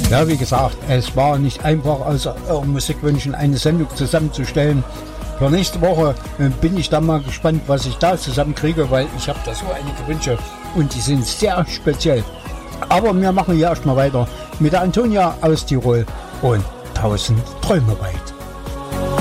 Ja, wie gesagt, es war nicht einfach, aus Musikwünschen eine Sendung zusammenzustellen. Für nächste Woche bin ich dann mal gespannt, was ich da zusammenkriege, weil ich habe da so einige Wünsche und die sind sehr speziell. Aber wir machen hier erstmal weiter mit der Antonia aus Tirol und 1000 Träume weit.